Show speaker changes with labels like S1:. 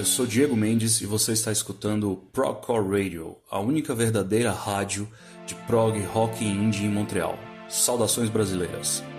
S1: eu sou Diego Mendes e você está escutando o Progcore Radio, a única verdadeira rádio de prog, rock e indie em Montreal. Saudações brasileiras!